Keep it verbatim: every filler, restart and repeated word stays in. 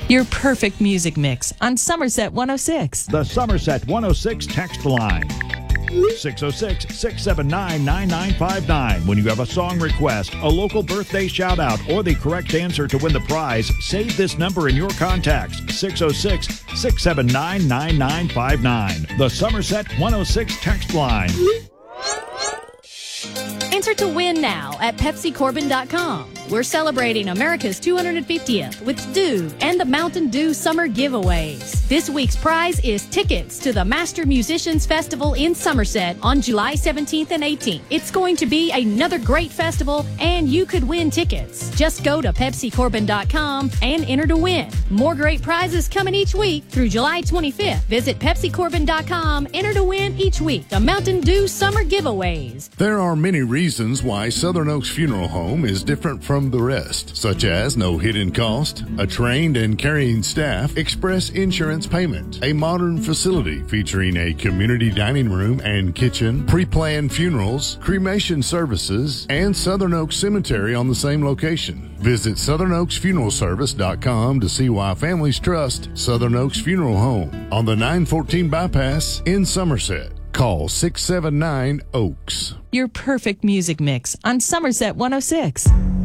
Your perfect music mix on Somerset one oh six. The Somerset one oh six text line. six oh six, six seven nine, nine nine five nine. When you have a song request, a local birthday shout out, or the correct answer to win the prize, save this number in your contacts. six oh six, six seven nine, nine nine five nine. The Somerset one oh six text line. Enter to win now at Pepsi Corbin dot com. We're celebrating America's two hundred fiftieth with Dew and the Mountain Dew Summer Giveaways. This week's prize is tickets to the Master Musicians Festival in Somerset on July seventeenth and eighteenth. It's going to be another great festival, and you could win tickets. Just go to Pepsi Corbin dot com and enter to win. More great prizes coming each week through July twenty-fifth. Visit Pepsi Corbin dot com, enter to win each week. The Mountain Dew Summer Giveaways. There are many reasons why Southern Oaks Funeral Home is different from the rest, such as no hidden cost, a trained and caring staff, express insurance payment, a modern facility featuring a community dining room and kitchen, pre-planned funerals, cremation services, and Southern Oaks Cemetery on the same location. Visit Southern Oaks Funeral Service dot com to see why families trust Southern Oaks Funeral Home on the nine fourteen bypass in Somerset. Call six seven nine, O A K S. Your perfect music mix on Somerset one oh six.